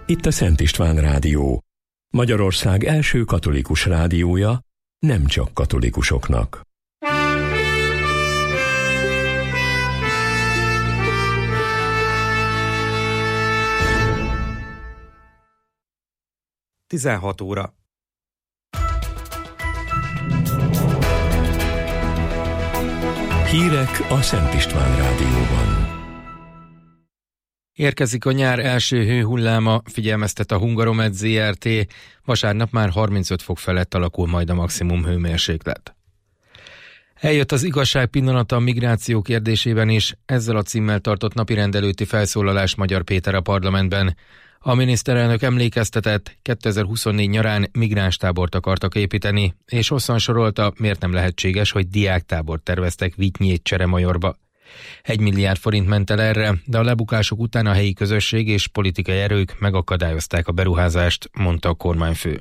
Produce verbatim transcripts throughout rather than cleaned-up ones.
Itt a Szent István Rádió, Magyarország első katolikus rádiója, nem csak katolikusoknak. tizenhat óra. Hírek a Szent István Rádióban. Érkezik a nyár első hőhulláma, figyelmeztet a Hungaromed zé er té, vasárnap már harmincöt fok felett alakul majd a maximum hőmérséklet. Eljött az igazság pillanata a migráció kérdésében is, ezzel a címmel tartott napirend előtti felszólalás Magyar Péter a parlamentben. A miniszterelnök emlékeztetett, kétezer-huszonnégy nyarán migránstábort akartak építeni, és hosszan sorolta, miért nem lehetséges, hogy diáktábort terveztek Vitynyét Cseremajorba. Egy milliárd forint ment el erre, de a lebukások után a helyi közösség és politikai erők megakadályozták a beruházást, mondta a kormányfő.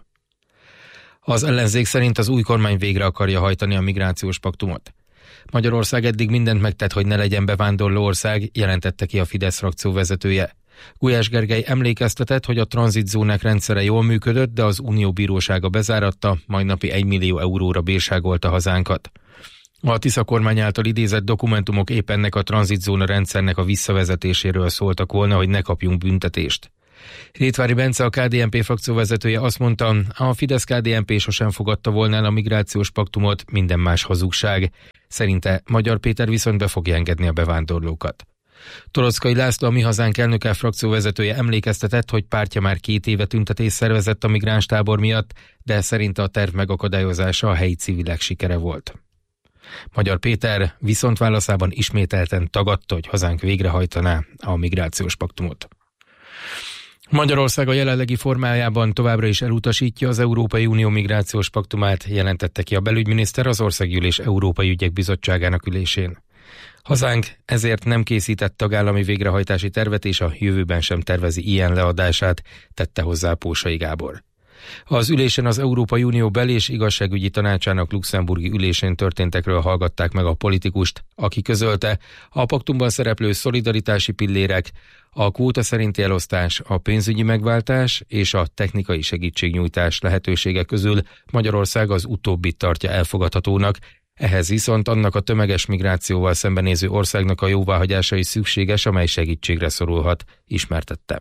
Az ellenzék szerint az új kormány végre akarja hajtani a migrációs paktumot. Magyarország eddig mindent megtett, hogy ne legyen bevándorló ország, jelentette ki a Fidesz frakció vezetője. Gulyás Gergely emlékeztetett, hogy a tranzitzónák rendszere jól működött, de az Unió bírósága bezáratta, majd napi egy millió euróra bírságolta hazánkat. A Tisza kormány által idézett dokumentumok épp ennek a tranzitzóna rendszernek a visszavezetéséről szóltak volna, hogy ne kapjunk büntetést. Rétvári Bence, a ká dé en pé frakció vezetője azt mondta, a Fidesz-ká dé en pé sosem fogadta volna el a migrációs paktumot, minden más hazugság. Szerinte Magyar Péter viszont be fogja engedni a bevándorlókat. Torockai László, a Mi Hazánk elnöke frakció vezetője emlékeztetett, hogy pártja már két éve tüntetést szervezett a migránstábor miatt, de szerinte a terv megakadályozása a helyi civilek sikere volt. Magyar Péter viszont válaszában ismételten tagadta, hogy hazánk végrehajtaná a migrációs paktumot. Magyarország a jelenlegi formájában továbbra is elutasítja az Európai Unió migrációs paktumát, jelentette ki a belügyminiszter az Országgyűlés Európai Ügyek Bizottságának ülésén. Hazánk ezért nem készített tagállami végrehajtási tervet, és a jövőben sem tervezi ilyen leadását, tette hozzá Pósai Gábor. Az ülésen az Európai Unió bel- és igazságügyi tanácsának luxemburgi ülésén történtekről hallgatták meg a politikust, aki közölte, a paktumban szereplő szolidaritási pillérek, a kvóta szerinti elosztás, a pénzügyi megváltás és a technikai segítségnyújtás lehetősége közül Magyarország az utóbbit tartja elfogadhatónak, ehhez viszont annak a tömeges migrációval szembenéző országnak a jóváhagyása is szükséges, amely segítségre szorulhat, ismertette.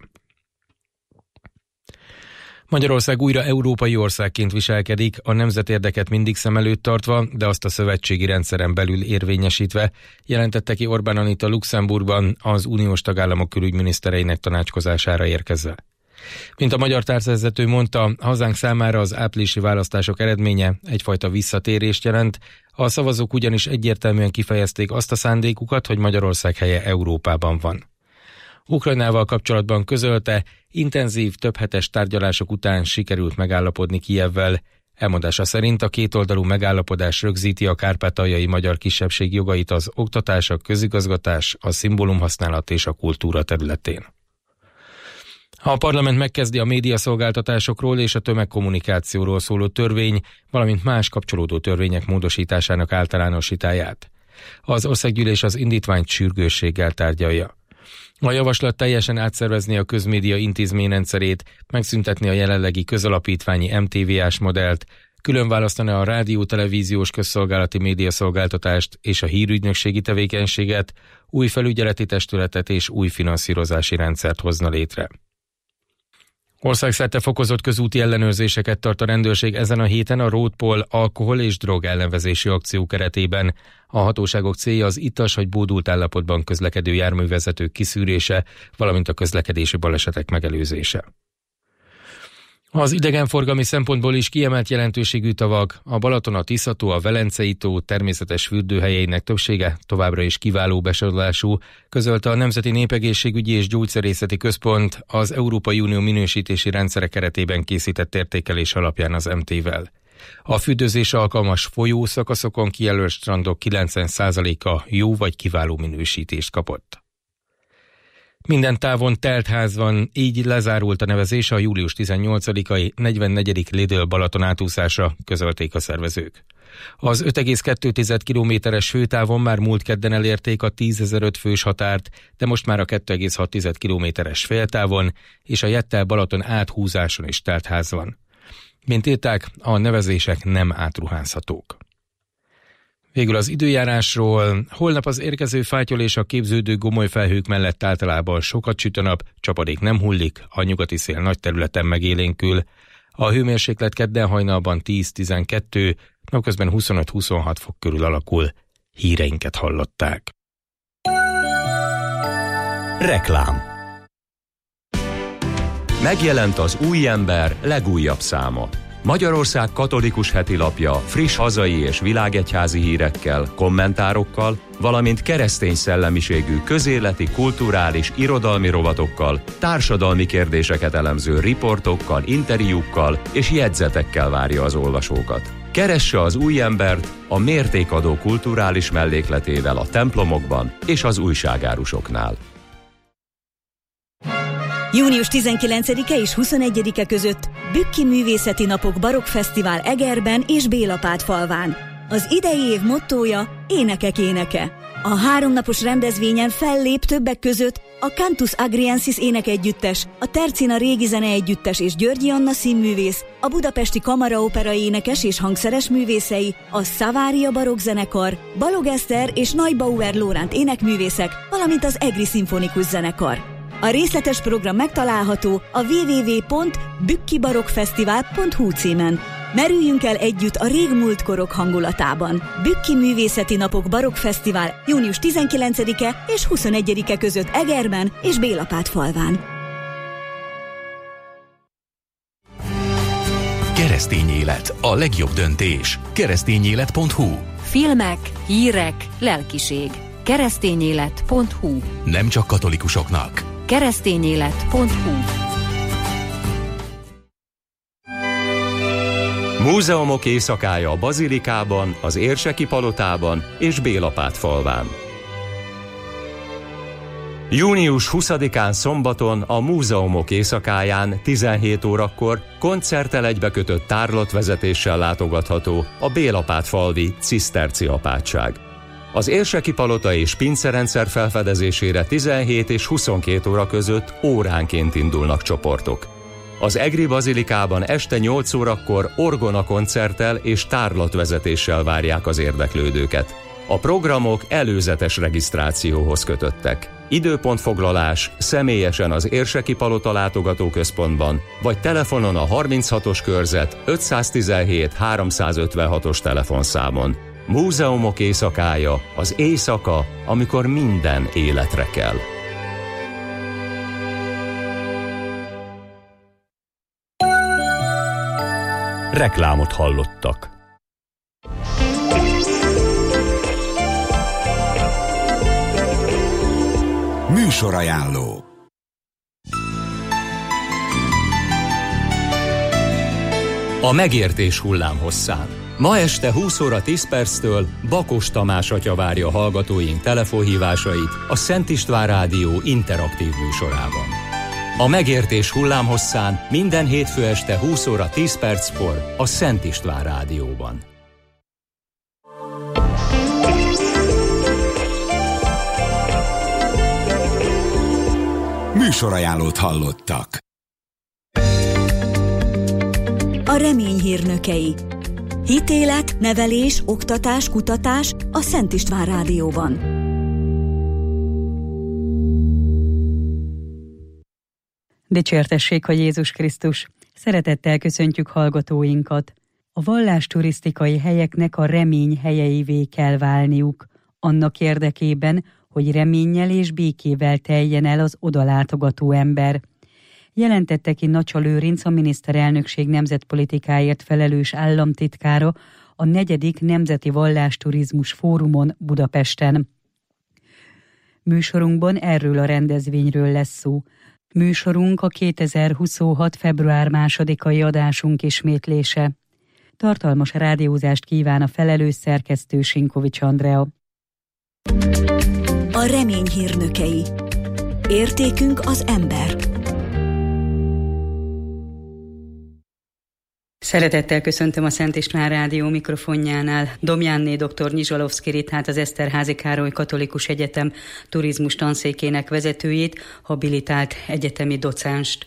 Magyarország újra európai országként viselkedik, a nemzetérdeket mindig szem előtt tartva, de azt a szövetségi rendszeren belül érvényesítve, jelentette ki Orbán Anita Luxemburgban az uniós tagállamok külügyminisztereinek tanácskozására érkezve. Mint a magyar tárcavezető mondta, hazánk számára az áprilisi választások eredménye egyfajta visszatérést jelent, a szavazók ugyanis egyértelműen kifejezték azt a szándékukat, hogy Magyarország helye Európában van. Ukrajnával kapcsolatban közölte, intenzív, többhetes tárgyalások után sikerült megállapodni Kijevvel. Elmondása szerint a kétoldalú megállapodás rögzíti a kárpátaljai magyar kisebbség jogait az oktatás, a közigazgatás, a szimbólumhasználat és a kultúra területén. A parlament megkezdi a médiaszolgáltatásokról és a tömegkommunikációról szóló törvény, valamint más kapcsolódó törvények módosításának általánosítáját. Az Országgyűlés az indítványt sürgősséggel tárgyalja. A javaslat teljesen átszervezni a közmédia intézményrendszerét, megszüntetni a jelenlegi közalapítványi em té vé ás modellt, különválasztani a rádió-televíziós közszolgálati médiaszolgáltatást és a hírügynökségi tevékenységet, új felügyeleti testületet és új finanszírozási rendszert hozna létre. Országszerte fokozott közúti ellenőrzéseket tart a rendőrség ezen a héten a Roadpol alkohol- és drog ellenvezési akció keretében. A hatóságok célja az ittas vagy bódult állapotban közlekedő járművezetők kiszűrése, valamint a közlekedési balesetek megelőzése. Az idegenforgalmi szempontból is kiemelt jelentőségű tavak, a Balaton, a Tisza-tó, a Velencei-tó természetes fürdőhelyeinek többsége továbbra is kiváló besorolású, közölte a Nemzeti Népegészségügyi és Gyógyszerészeti Központ az Európai Unió minősítési rendszere keretében készített értékelés alapján az em té-vel. A fürdőzésre alkalmas folyószakaszokon kijelölt strandok kilencven százaléka jó vagy kiváló minősítést kapott. Minden távon telt ház van, így lezárult a nevezés a július tizennyolcadikai negyvennegyedik Lidl Balaton átúszásra, közölték a szervezők. Az öt egész kettő kilométeres főtávon már múlt kedden elérték a tízezer-öt fős határt, de most már a kettő egész hat kilométeres féltávon és a Jettel-Balaton áthúzáson is teltház van. Mint írták, a nevezések nem átruházhatók. Végül az időjárásról. Holnap az érkező fátyol és a képződő gomolyfelhők mellett általában sokat süt a nap, csapadék nem hullik, a nyugati szél nagy területen megélénkül. A hőmérséklet kedden hajnalban tíz-tizenkettő, napközben huszonöt-huszonhat fok körül alakul. Híreinket hallották. Reklám. Megjelent az Új Ember legújabb száma. Magyarország katolikus heti lapja friss hazai és világegyházi hírekkel, kommentárokkal, valamint keresztény szellemiségű közéleti, kulturális, irodalmi rovatokkal, társadalmi kérdéseket elemző riportokkal, interjúkkal és jegyzetekkel várja az olvasókat. Keresse az Új Embert a mértékadó kulturális mellékletével a templomokban és az újságárusoknál. június tizenkilencedike és huszonegyedike között Bükki Művészeti Napok Barokkfesztivál Egerben és Bélapátfalván. Az idei év mottója Énekek éneke. A háromnapos rendezvényen fellép többek között a Cantus Agriensis énekegyüttes, a Tercina Régi Zeneegyüttes és Györgyi Anna színművész, a Budapesti Kamaraopera énekes és hangszeres művészei, a Szavária Barokkzenekar, Balog Eszter és Neubauer Lóránt énekművészek, valamint az Egri Szimfonikus Zenekar. A részletes program megtalálható a double-u double-u double-u pont bükki barokkfesztivál pont hu címen. Merüljünk el együtt a régmúlt korok hangulatában. Bükki Művészeti Napok Barokkfesztivál június tizenkilencedike és huszonegyedike között Egerben és Bélapátfalván. Keresztény élet, a legjobb döntés. keresztényélet pont hu. Filmek, hírek, lelkiség. keresztényélet pont hu. Nem csak katolikusoknak. keresztényélet pont hu. Múzeumok éjszakája a Bazilikában, az Érseki Palotában és Bélapátfalván. június huszadikán szombaton a Múzeumok éjszakáján tizenhét órakor koncerttel egybekötött tárlatvezetéssel látogatható a Bélapátfalvi Ciszterci apátság. Az Érseki Palota és pincerendszer felfedezésére tizenhét és huszonkét óra között óránként indulnak csoportok. Az Egri Bazilikában este nyolc órakor orgona koncerttel és tárlatvezetéssel várják az érdeklődőket. A programok előzetes regisztrációhoz kötöttek. Időpontfoglalás személyesen az Érseki Palota látogatóközpontban, vagy telefonon a harminchatos körzet ötszáztizenhét háromszázötvenhatos telefonszámon. Múzeumok éjszakája, az éjszaka, amikor minden életre kell. Reklámot hallottak. Műsorajánló. A megértés hullámhosszán. Ma este húsz óra tíz perctől Bakos Tamás atya várja hallgatóink telefonhívásait a Szent István Rádió interaktív műsorában. A megértés hullámhosszán minden hétfő este húsz óra tíz perckor a Szent István Rádióban. Műsorajánlót hallottak. A remény hírnökei. Hitélet, nevelés, oktatás, kutatás a Szent István Rádióban. Dicsértessék a Jézus Krisztus! Szeretettel köszöntjük hallgatóinkat. A vallásturisztikai helyeknek a remény helyeivé kell válniuk, annak érdekében, hogy reménnyel és békével teljen el az odalátogató ember. Jelentette ki Nacsa Lőrinc, a miniszterelnökség nemzetpolitikáért felelős államtitkára a negyedik Nemzeti Vallásturizmus Fórumon Budapesten. Műsorunkban erről a rendezvényről lesz szó. Műsorunk a kétezer-huszonhat. február másodikai adásunk ismétlése. Tartalmas rádiózást kíván a felelős szerkesztő Sinkovics Andrea. A remény hírnökei. Értékünk az ember. Szeretettel köszöntöm a Szent István Rádió mikrofonjánál Domjánné dr. Nyizsalovszky Ritát, az Eszterházy Károly Katolikus Egyetem turizmus tanszékének vezetőjét, habilitált egyetemi docánst.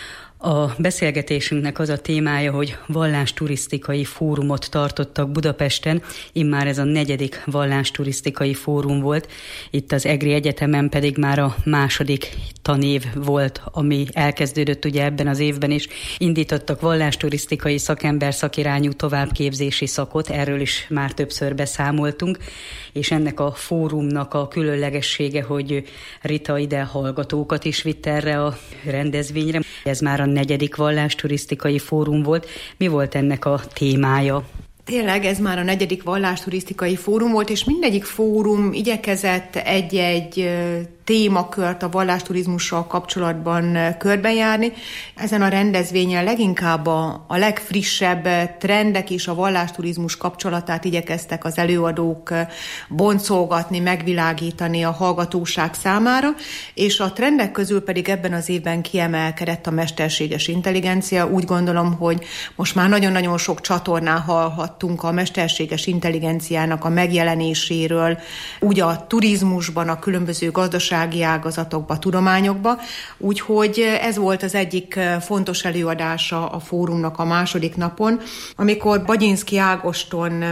A beszélgetésünknek az a témája, hogy vallásturisztikai fórumot tartottak Budapesten, immár ez a negyedik vallásturisztikai fórum volt. Itt az EGRI Egyetemen pedig már a második tanév volt, ami elkezdődött ugye ebben az évben is. Indítottak vallásturisztikai szakember szakirányú továbbképzési szakot, erről is már többször beszámoltunk, és ennek a fórumnak a különlegessége, hogy Rita ide hallgatókat is vitt erre a rendezvényre. Ez már a negyedik vallásturisztikai fórum volt. Mi volt ennek a témája? Tényleg ez már a negyedik vallásturisztikai fórum volt, és mindegyik fórum igyekezett egy-egy témakört a vallásturizmussal kapcsolatban körbejárni. Ezen a rendezvényen leginkább a, a legfrissebb trendek és a vallásturizmus kapcsolatát igyekeztek az előadók boncolgatni, megvilágítani a hallgatóság számára, és a trendek közül pedig ebben az évben kiemelkedett a mesterséges intelligencia. Úgy gondolom, hogy most már nagyon-nagyon sok csatornán hallhattunk a mesterséges intelligenciának a megjelenéséről, úgy a turizmusban, a különböző gazdasági ágazatokba, tudományokba, úgyhogy ez volt az egyik fontos előadása a fórumnak a második napon, amikor Bagyinszky Ágoston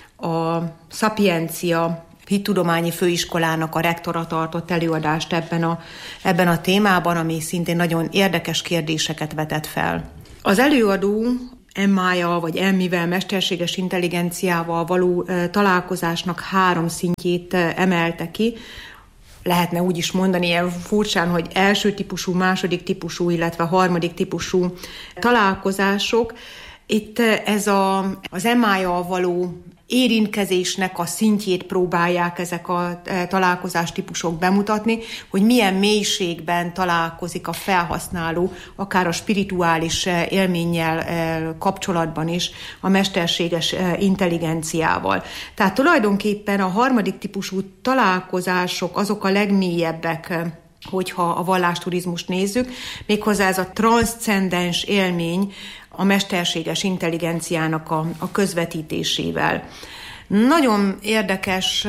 a Szapiencia Hittudományi Főiskolának a rektora tartott előadást ebben a, ebben a témában, ami szintén nagyon érdekes kérdéseket vetett fel. Az előadó em á-jal vagy em i-vel, mesterséges intelligenciával való találkozásnak három szintjét emelte ki. Lehetne úgy is mondani ilyen furcsán, hogy első típusú, második típusú, illetve harmadik típusú találkozások. Itt ez a, az em á-jal való érintkezésnek a szintjét próbálják ezek a találkozás típusok bemutatni, hogy milyen mélységben találkozik a felhasználó, akár a spirituális élménnyel kapcsolatban is a mesterséges intelligenciával. Tehát tulajdonképpen a harmadik típusú találkozások azok a legmélyebbek, hogyha a vallásturizmust nézzük, méghozzá ez a transzcendens élmény a mesterséges intelligenciának a, a közvetítésével. Nagyon érdekes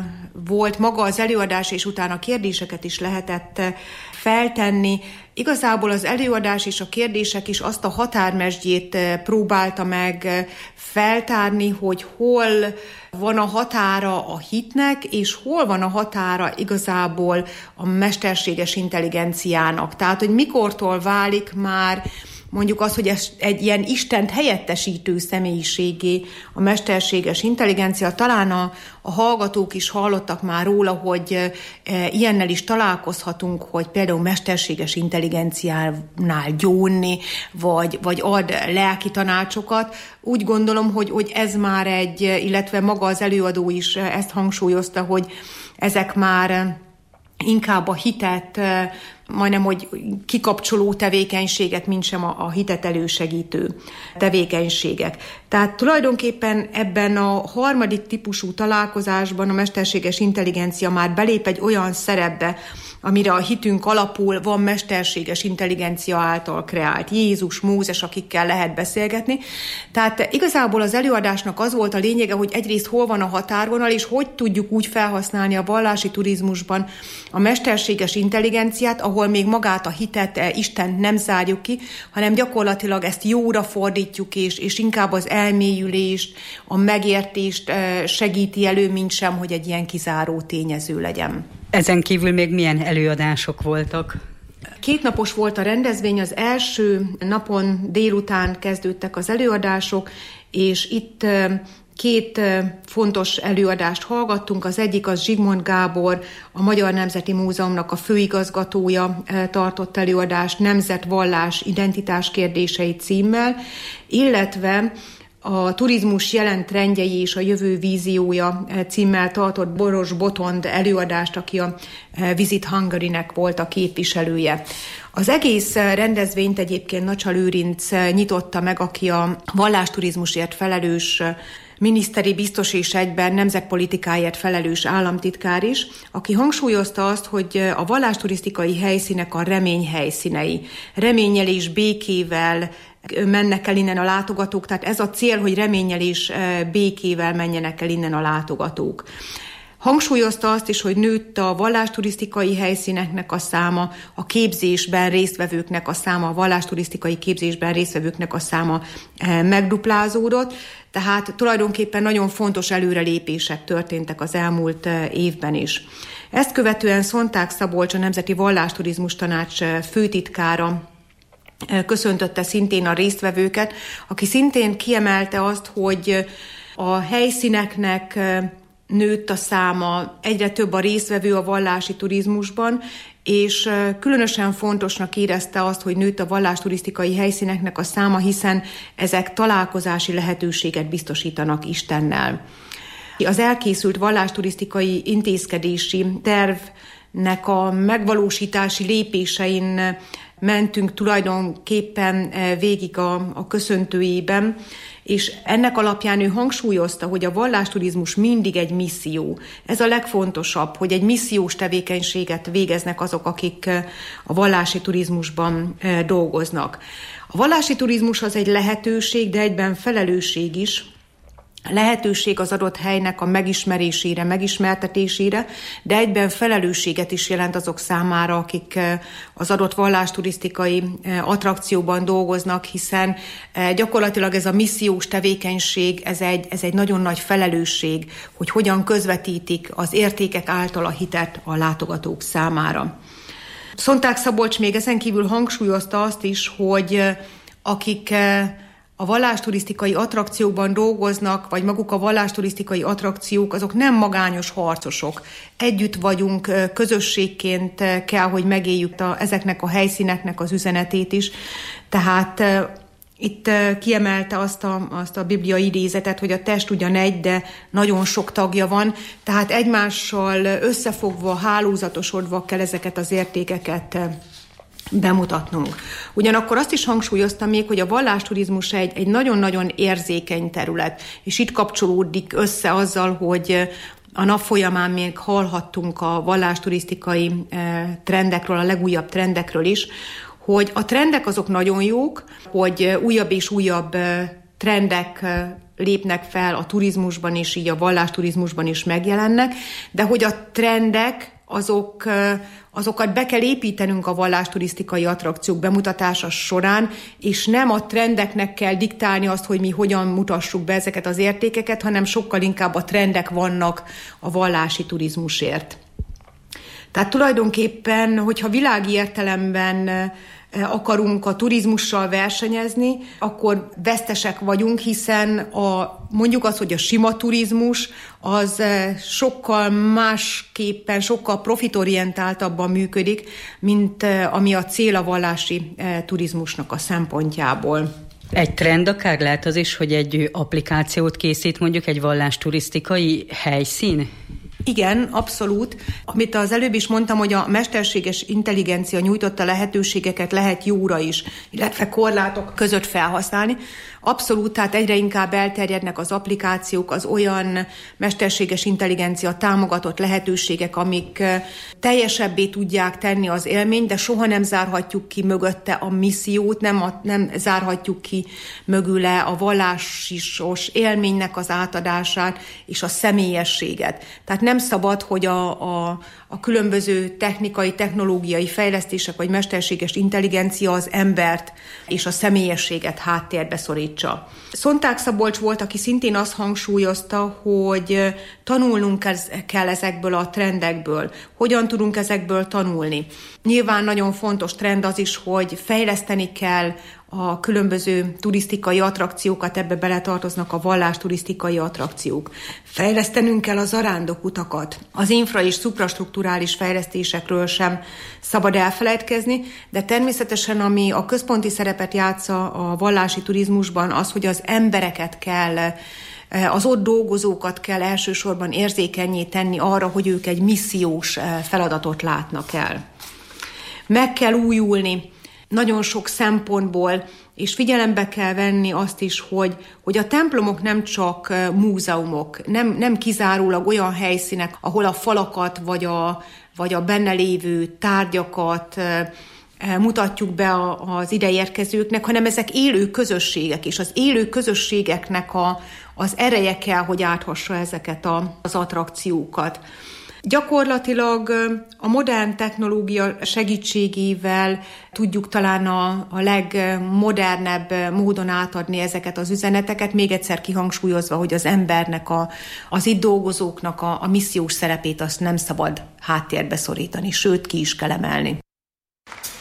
volt maga az előadás, és utána kérdéseket is lehetett feltenni. Igazából az előadás és a kérdések is azt a határmesdjét próbálta meg feltárni, hogy hol van a határa a hitnek, és hol van a határa igazából a mesterséges intelligenciának. Tehát, hogy mikortól válik már mondjuk az, hogy ez egy ilyen Istent helyettesítő személyiségé a mesterséges intelligencia. Talán a, a hallgatók is hallottak már róla, hogy e, ilyennel is találkozhatunk, hogy például mesterséges intelligenciánál gyónni, vagy, vagy ad lelki tanácsokat. Úgy gondolom, hogy, hogy ez már egy, illetve maga az előadó is ezt hangsúlyozta, hogy ezek már inkább a hitet, majdnem, hogy kikapcsoló tevékenységek, mint sem a, a hitet elősegítő tevékenységek. Tehát tulajdonképpen ebben a harmadik típusú találkozásban a mesterséges intelligencia már belép egy olyan szerepbe, amire a hitünk alapul van mesterséges intelligencia által kreált Jézus, Mózes, akikkel lehet beszélgetni. Tehát igazából az előadásnak az volt a lényege, hogy egyrészt hol van a határvonal, és hogy tudjuk úgy felhasználni a vallási turizmusban a mesterséges intelligenciát, ahol még magát a hitet, Istent nem zárjuk ki, hanem gyakorlatilag ezt jóra fordítjuk, és, és inkább az elmélyülést, a megértést segíti elő, mint sem, hogy egy ilyen kizáró tényező legyen. Ezen kívül még milyen előadások voltak? Kétnapos volt a rendezvény, az első napon délután kezdődtek az előadások, és itt két fontos előadást hallgattunk. Az egyik az Zsigmond Gábor, a Magyar Nemzeti Múzeumnak a főigazgatója tartott előadást Nemzet, vallás, identitás kérdései címmel, illetve a turizmus jelen trendjei és a jövő víziója címmel tartott Boros Botond előadást, aki a Visit Hungary-nek volt a képviselője. Az egész rendezvényt egyébként Nacsa Lőrinc nyitotta meg, aki a vallásturizmusért felelős miniszteri biztos és egyben nemzetpolitikáért felelős államtitkár is, aki hangsúlyozta azt, hogy a vallásturisztikai helyszínek a remény helyszínei. Reménnyel és békével mennek el innen a látogatók, tehát ez a cél, hogy reménnyel és békével menjenek el innen a látogatók. Hangsúlyozta azt is, hogy nőtt a vallásturisztikai helyszíneknek a száma, a képzésben résztvevőknek a száma, a vallásturisztikai képzésben résztvevőknek a száma megduplázódott, tehát tulajdonképpen nagyon fontos előrelépések történtek az elmúlt évben is. Ezt követően Szonták Szabolcs, a Nemzeti Vallásturizmus Tanács főtitkára köszöntötte szintén a résztvevőket, aki szintén kiemelte azt, hogy a helyszíneknek nőtt a száma, egyre több a résztvevő a vallási turizmusban, és különösen fontosnak érezte azt, hogy nőtt a vallásturisztikai helyszíneknek a száma, hiszen ezek találkozási lehetőséget biztosítanak Istennel. Az elkészült vallásturisztikai intézkedési tervnek a megvalósítási lépésein mentünk tulajdonképpen végig a, a köszöntőjében, és ennek alapján ő hangsúlyozta, hogy a vallásturizmus mindig egy misszió. Ez a legfontosabb, hogy egy missziós tevékenységet végeznek azok, akik a vallási turizmusban dolgoznak. A vallási turizmus az egy lehetőség, de egyben felelősség is, lehetőség az adott helynek a megismerésére, megismertetésére, de egyben felelősséget is jelent azok számára, akik az adott vallásturisztikai attrakcióban dolgoznak, hiszen gyakorlatilag ez a missziós tevékenység, ez egy, ez egy nagyon nagy felelősség, hogy hogyan közvetítik az értékek által a hitet a látogatók számára. Szonták Szabolcs még ezen kívül hangsúlyozta azt is, hogy akik a vallásturisztikai attrakciókban dolgoznak, vagy maguk a vallásturisztikai attrakciók, azok nem magányos harcosok. Együtt vagyunk, közösségként kell, hogy megéljük a, ezeknek a helyszíneknek az üzenetét is. Tehát itt kiemelte azt a, azt a bibliai idézetet, hogy a test ugyan egy, de nagyon sok tagja van, tehát egymással összefogva, hálózatosodva kell ezeket az értékeket bemutatnunk. Ugyanakkor azt is hangsúlyozta még, hogy a vallásturizmus egy, egy nagyon-nagyon érzékeny terület, és itt kapcsolódik össze azzal, hogy a nap folyamán még hallhattunk a vallásturisztikai trendekről, a legújabb trendekről is, hogy a trendek azok nagyon jók, hogy újabb és újabb trendek lépnek fel a turizmusban és így a vallásturizmusban is megjelennek, de hogy a trendek azok, azokat be kell építenünk a vallásturisztikai attrakciók bemutatása során, és nem a trendeknek kell diktálni azt, hogy mi hogyan mutassuk be ezeket az értékeket, hanem sokkal inkább a trendek vannak a vallási turizmusért. Tehát tulajdonképpen, hogyha világi értelemben akarunk a turizmussal versenyezni, akkor vesztesek vagyunk, hiszen a, mondjuk azt, hogy a sima turizmus az sokkal másképpen, sokkal profitorientáltabban működik, mint ami a cél a vallási turizmusnak a szempontjából. Egy trend akár lehet az is, hogy egy applikációt készít mondjuk egy vallásturisztikai helyszín? Igen, abszolút. Amit az előbb is mondtam, hogy a mesterséges intelligencia nyújtotta lehetőségeket lehet jóra is, illetve korlátok között felhasználni. Abszolút, tehát egyre inkább elterjednek az applikációk, az olyan mesterséges intelligencia támogatott lehetőségek, amik teljesebbé tudják tenni az élményt, de soha nem zárhatjuk ki mögötte a missziót, nem, a, nem zárhatjuk ki mögüle a vallásos élménynek az átadását és a személyességet. Tehát nem szabad, hogy a, a, a különböző technikai, technológiai fejlesztések vagy mesterséges intelligencia az embert és a személyességet háttérbe szorítsa. Szonták Szabolcs volt, aki szintén azt hangsúlyozta, hogy tanulnunk kell ezekből a trendekből. Hogyan tudunk ezekből tanulni? Nyilván nagyon fontos trend az is, hogy fejleszteni kell a különböző turisztikai attrakciókat, ebbe beletartoznak a vallásturisztikai attrakciók. Fejlesztenünk kell a zarándokutakat. Az infra- és szuprastrukturális fejlesztésekről sem szabad elfelejtkezni, de természetesen ami a központi szerepet játsza a vallási turizmusban, az, hogy az embereket kell, az ott dolgozókat kell elsősorban érzékennyé tenni arra, hogy ők egy missziós feladatot látnak el. Meg kell újulni nagyon sok szempontból, és figyelembe kell venni azt is, hogy, hogy a templomok nem csak múzeumok, nem, nem kizárólag olyan helyszínek, ahol a falakat vagy a, vagy a benne lévő tárgyakat mutatjuk be az ideérkezőknek, hanem ezek élő közösségek, és az élő közösségeknek a, az ereje kell, hogy áthassa ezeket a, az attrakciókat. Gyakorlatilag a modern technológia segítségével tudjuk talán a, a legmodernebb módon átadni ezeket az üzeneteket, még egyszer kihangsúlyozva, hogy az embernek, a, az itt dolgozóknak a, a missziós szerepét azt nem szabad háttérbe szorítani, sőt ki is kell emelni.